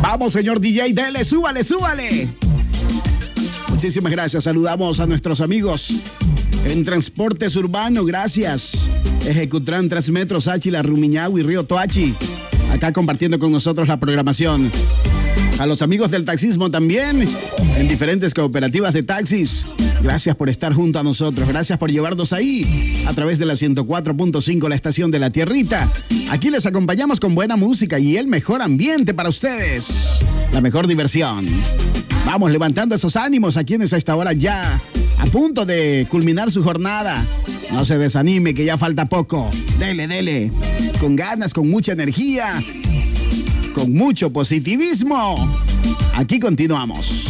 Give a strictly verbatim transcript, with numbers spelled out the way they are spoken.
Vamos, señor D J, dele, súbale, súbale. Muchísimas gracias. Saludamos a nuestros amigos en Transportes Urbano. Gracias. Ejecutran, Transmetro, Sáchila, Rumiñahui, Río Toachi. Acá compartiendo con nosotros la programación. A los amigos del taxismo también, en diferentes cooperativas de taxis. Gracias por estar junto a nosotros. Gracias por llevarnos ahí a través de la ciento cuatro punto cinco, la estación de la Tierrita. Aquí les acompañamos con buena música y el mejor ambiente para ustedes. La mejor diversión. Vamos levantando esos ánimos a quienes a esta hora ya a punto de culminar su jornada. No se desanime, que ya falta poco. Dele, dele. Con ganas, con mucha energía, con mucho positivismo. Aquí continuamos.